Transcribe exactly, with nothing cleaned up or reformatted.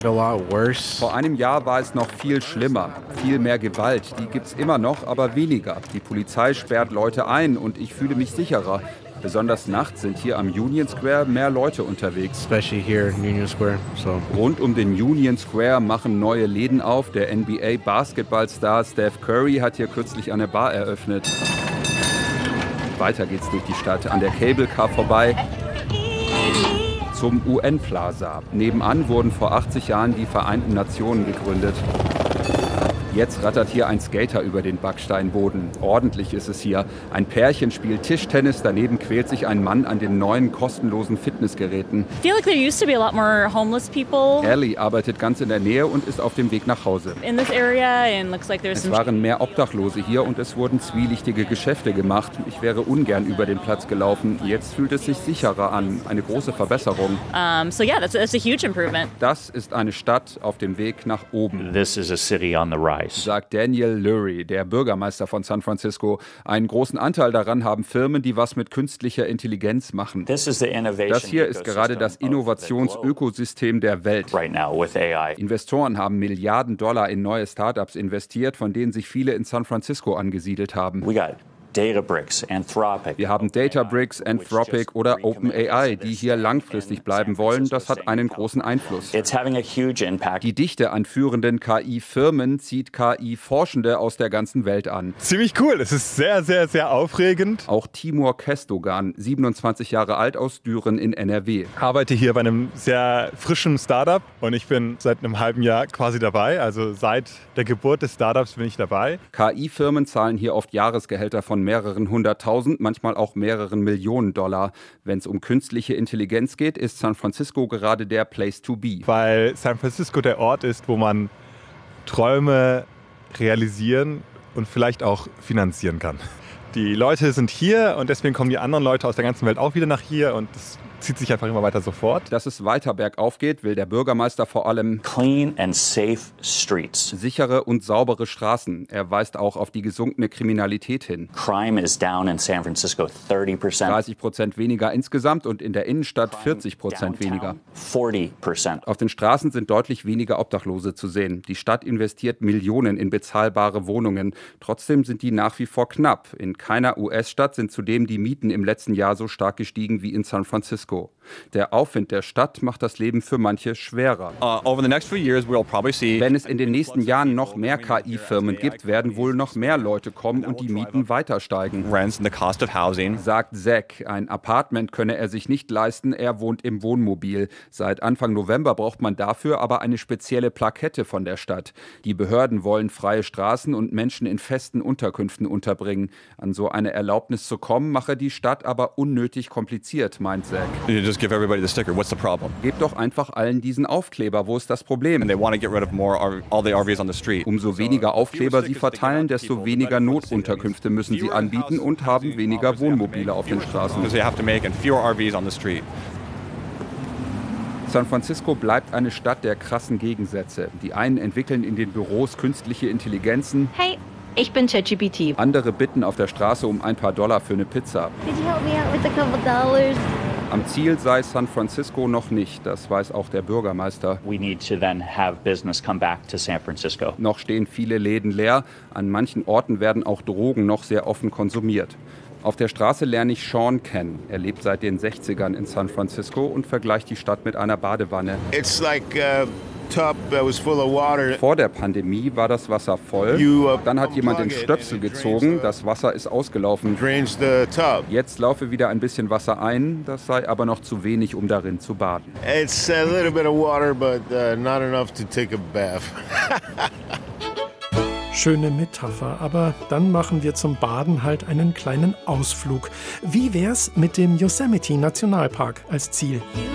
A lot worse. Vor einem Jahr war es noch viel schlimmer. Viel mehr Gewalt. Die gibt's immer noch, aber weniger. Die Polizei sperrt Leute ein und ich fühle mich sicherer. Besonders nachts sind hier am Union Square mehr Leute unterwegs. Especially here in Union Square. So. Rund um den Union Square machen neue Läden auf. Der N B A-Basketballstar Steph Curry hat hier kürzlich eine Bar eröffnet. Weiter geht's durch die Stadt, an der Cable Car vorbei zum U N-Plaza. Nebenan wurden vor achtzig Jahren die Vereinten Nationen gegründet. Jetzt rattert hier ein Skater über den Backsteinboden. Ordentlich ist es hier. Ein Pärchen spielt Tischtennis, daneben quält sich ein Mann an den neuen kostenlosen Fitnessgeräten. I feel like there used to be a lot more homeless people. Ellie arbeitet ganz in der Nähe und ist auf dem Weg nach Hause. In this area and looks like there's Es some waren mehr Obdachlose hier und es wurden zwielichtige Geschäfte gemacht. Ich wäre ungern über den Platz gelaufen. Jetzt fühlt es sich sicherer an. Eine große Verbesserung. um so yeah, that's, that's a huge improvement. Das ist eine Stadt auf dem Weg nach oben, This is a city on the rise. sagt Daniel Lurie, der Bürgermeister von San Francisco. Einen großen Anteil daran haben Firmen, die was mit künstlicher Intelligenz machen. This is the innovation Das hier ist gerade das Innovationsökosystem der Welt. right now with A I. Investoren haben Milliarden Dollar in neue Startups investiert, von denen sich viele in San Francisco angesiedelt haben. We got Databricks, Anthropic. Wir haben Databricks, Anthropic oder OpenAI, die hier langfristig bleiben wollen. Das hat einen großen Einfluss. It's having a huge impact. Die Dichte an führenden K I-Firmen zieht K I-Forschende aus der ganzen Welt an. Ziemlich cool. Es ist sehr, sehr, sehr aufregend. Auch Timur Kestogan, siebenundzwanzig Jahre alt, aus Düren in N R W. Ich arbeite hier bei einem sehr frischen Startup und ich bin seit einem halben Jahr quasi dabei. Also seit der Geburt des Startups bin ich dabei. K I-Firmen zahlen hier oft Jahresgehälter von mehreren hunderttausend, manchmal auch mehreren Millionen Dollar. Wenn es um künstliche Intelligenz geht, ist San Francisco gerade der Place to be. Weil San Francisco der Ort ist, wo man Träume realisieren und vielleicht auch finanzieren kann. Die Leute sind hier und deswegen kommen die anderen Leute aus der ganzen Welt auch wieder nach hier und das zieht sich einfach immer weiter so fort. Dass es weiter bergauf geht, will der Bürgermeister vor allem Clean and safe streets. sichere und saubere Straßen. Er weist auch auf die gesunkene Kriminalität hin. Crime is down in San Francisco thirty percent. dreißig Prozent weniger insgesamt und in der Innenstadt vierzig Prozent weniger. forty percent. Auf den Straßen sind deutlich weniger Obdachlose zu sehen. Die Stadt investiert Millionen in bezahlbare Wohnungen. Trotzdem sind die nach wie vor knapp. In keiner U S-Stadt sind zudem die Mieten im letzten Jahr so stark gestiegen wie in San Francisco. Der Aufwind der Stadt macht das Leben für manche schwerer. Uh, over the next few years, we'll probably see. Wenn es in den nächsten Jahren noch mehr K I-Firmen gibt, werden wohl noch mehr Leute kommen und die Mieten weiter steigen. Rents and the cost of housing. Sagt Zack, ein Apartment könne er sich nicht leisten, er wohnt im Wohnmobil. Seit Anfang November braucht man dafür aber eine spezielle Plakette von der Stadt. Die Behörden wollen freie Straßen und Menschen in festen Unterkünften unterbringen. An so eine Erlaubnis zu kommen, mache die Stadt aber unnötig kompliziert, meint Zack. You just give everybody the sticker. What's the problem? Gebt doch einfach allen diesen Aufkleber, wo ist das Problem? And they want to get rid of more R- all the R Vs on the street. Umso weniger Aufkleber sie verteilen, desto weniger Notunterkünfte müssen sie anbieten und haben weniger Wohnmobile auf den Straßen. Because they have to make and fewer R Vs on the street. San Francisco bleibt eine Stadt der krassen Gegensätze. Die einen entwickeln in den Büros künstliche Intelligenzen, Hey, ich bin ChatGPT. andere bitten auf der Straße um ein paar Dollar für eine Pizza. Could you help me out with a couple dollars? Am Ziel sei San Francisco noch nicht, das weiß auch der Bürgermeister. We need to then have business come back to San Francisco. Noch stehen viele Läden leer, an manchen Orten werden auch Drogen noch sehr offen konsumiert. Auf der Straße lerne ich Sean kennen. Er lebt seit den sechzigern in San Francisco und vergleicht die Stadt mit einer Badewanne. It's like a tub that was full of water. Vor der Pandemie war das Wasser voll. Dann hat jemand den Stöpsel gezogen, das Wasser ist ausgelaufen. Drains the tub. Jetzt laufe wieder ein bisschen Wasser ein, das sei aber noch zu wenig, um darin zu baden. It's a little bit of water, but uh, not enough to take a bath. Schöne Metapher, aber dann machen wir zum Baden halt einen kleinen Ausflug. Wie wär's mit dem Yosemite Nationalpark als Ziel?